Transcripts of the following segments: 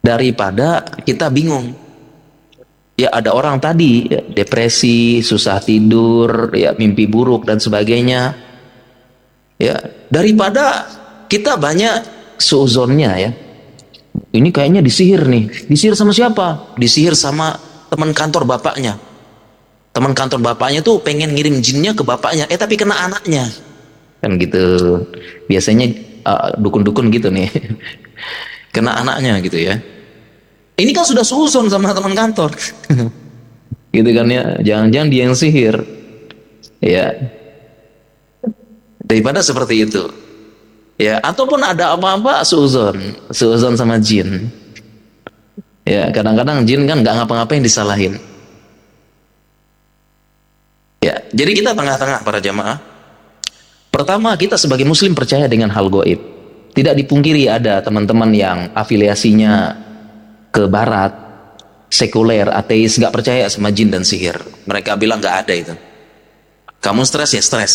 daripada kita bingung. Ya ada orang tadi ya, depresi, susah tidur, ya mimpi buruk dan sebagainya. Ya daripada kita banyak suuzonnya ya. Ini kayaknya disihir nih. Disihir sama siapa? Disihir sama teman kantor bapaknya. Teman kantor bapaknya tuh pengen ngirim jinnya ke bapaknya, tapi kena anaknya. Kan gitu. Biasanya dukun-dukun gitu nih. Kena anaknya gitu ya. Ini kan sudah suuzon sama teman kantor. Gitu kan ya. Jangan-jangan dia yang sihir. Ya. Daripada seperti itu. Ya, ataupun ada apa-apa suuzon sama jin. Ya, kadang-kadang jin kan nggak ngapa-ngapain disalahin. Ya, jadi kita tengah-tengah para jamaah. Pertama, kita sebagai muslim percaya dengan hal gaib. Tidak dipungkiri ada teman-teman yang afiliasinya ke barat, sekuler, ateis, nggak percaya sama jin dan sihir. Mereka bilang nggak ada itu. Kamu stres ya stres.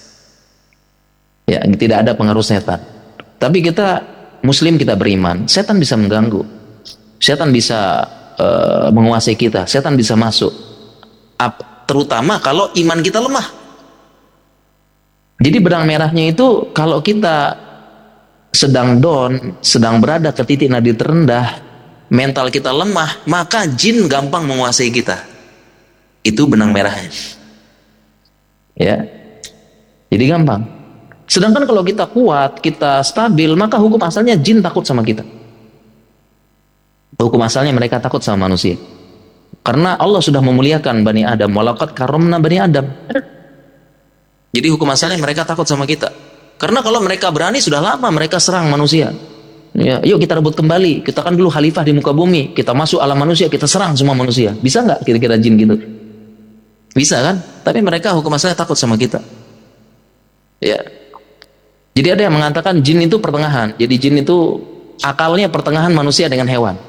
Ya, tidak ada pengaruh setan. Tapi kita muslim, kita beriman, setan bisa mengganggu. Setan bisa menguasai kita, setan bisa masuk. Terutama kalau iman kita lemah. Jadi benang merahnya itu kalau kita sedang down, sedang berada ke titik nadi terendah, mental kita lemah, maka jin gampang menguasai kita. Itu benang merahnya. Ya. Jadi gampang. Sedangkan kalau kita kuat, kita stabil, maka hukum asalnya jin takut sama kita. Hukum asalnya mereka takut sama manusia. Karena Allah sudah memuliakan Bani Adam. Walaqad karramna Bani Adam. Jadi hukum asalnya mereka takut sama kita. Karena kalau mereka berani, sudah lama mereka serang manusia. Ya, yuk kita rebut kembali. Kita kan dulu khalifah di muka bumi. Kita masuk alam manusia, kita serang semua manusia. Bisa nggak kira-kira jin gitu? Bisa kan? Tapi mereka hukum asalnya takut sama kita. Ya. Jadi ada yang mengatakan jin itu pertengahan. Jadi jin itu akalnya pertengahan manusia dengan hewan.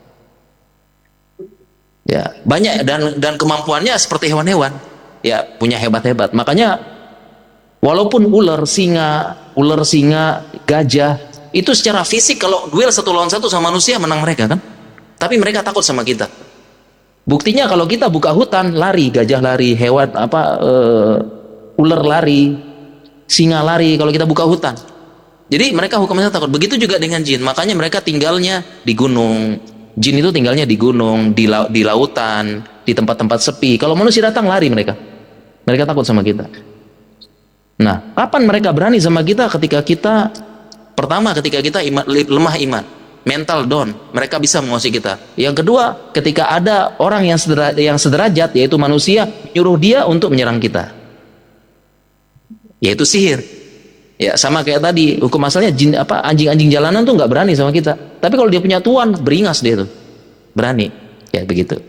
Ya, banyak dan kemampuannya seperti hewan-hewan. Ya, punya hebat-hebat. Makanya walaupun ular, singa, gajah, itu secara fisik kalau duel 1 lawan 1 sama manusia menang mereka kan. Tapi mereka takut sama kita. Buktinya kalau kita buka hutan, lari, gajah lari, hewan ular lari, singa lari kalau kita buka hutan. Jadi mereka hukumnya takut. Begitu juga dengan jin. Makanya mereka tinggalnya di gunung. Jin itu tinggalnya di gunung, di lautan, di tempat-tempat sepi. Kalau manusia datang lari mereka. Mereka takut sama kita. Nah, kapan mereka berani sama kita? Ketika kita lemah iman, mental down, mereka bisa menguasai kita. Yang kedua, ketika ada orang yang sederajat, yaitu manusia, nyuruh dia untuk menyerang kita, yaitu sihir. Ya sama kayak tadi, hukum asalnya jin anjing-anjing jalanan tuh nggak berani sama kita. Tapi kalau dia punya tuan, beringas dia tuh, berani. Ya begitu.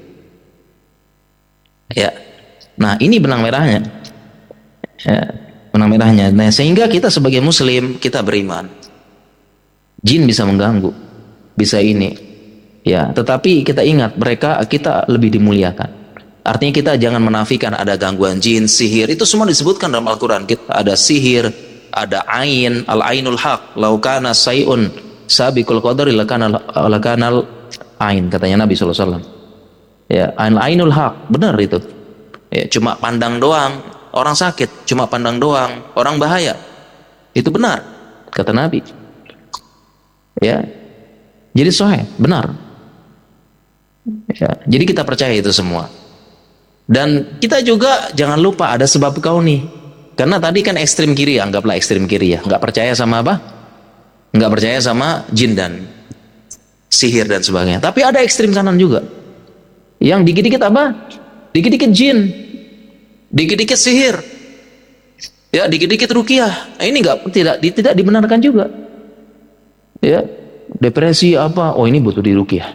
Ya. Nah ini benang merahnya. Ya, benang merahnya. Nah sehingga kita sebagai muslim, kita beriman. Jin bisa mengganggu, bisa ini. Ya, tetapi kita ingat kita lebih dimuliakan. Artinya kita jangan menafikan ada gangguan jin, sihir, itu semua disebutkan dalam Al-Quran. Ada sihir, ada ain, al-ainul haq, laukana sayun sabiqul qadari lakanal ain, katanya Nabi SAW. Ya, ainul haq, benar itu. Ya, cuma pandang doang, orang sakit, cuma pandang doang, orang bahaya. Itu benar, kata Nabi. Ya, jadi sahih, benar. Ya, jadi kita percaya itu semua. Dan kita juga jangan lupa ada sebab kauni. Karena tadi kan ekstrim kiri, anggaplah ekstrim kiri ya, nggak percaya sama apa? Nggak percaya sama jin dan sihir dan sebagainya. Tapi ada ekstrim kanan juga, yang dikit-dikit apa? Dikit-dikit jin, dikit-dikit sihir, ya dikit-dikit ruqyah. Nah, ini tidak dibenarkan juga. Ya, depresi apa? Oh ini butuh diruqyah.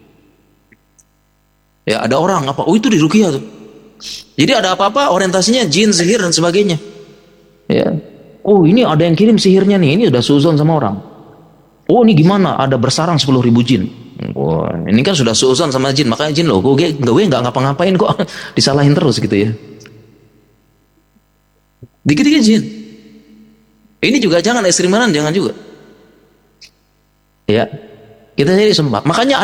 Ya ada orang apa? Oh itu diruqyah tuh. Jadi ada apa-apa orientasinya jin, sihir dan sebagainya. Ya. Oh ini ada yang kirim sihirnya nih, ini udah suuzon sama orang. Oh ini gimana? Ada bersarang 10.000 jin. Wah, ini kan sudah suuzon sama jin, makanya jin loh, gue nggak ngapa-ngapain kok disalahin terus gitu ya. Dikit-dikit jin. Ini juga jangan ekstremanan, jangan juga. Ya, kita jadi sempat. Makanya